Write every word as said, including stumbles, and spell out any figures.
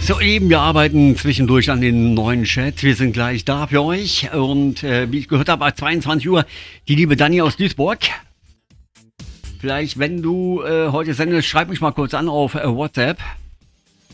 So eben, wir arbeiten zwischendurch an den neuen Chat. Wir sind gleich da für euch. Und äh, wie ich gehört habe, ab zweiundzwanzig Uhr die liebe Dani aus Duisburg. Vielleicht, wenn du äh, heute sendest, schreib mich mal kurz an auf äh, WhatsApp.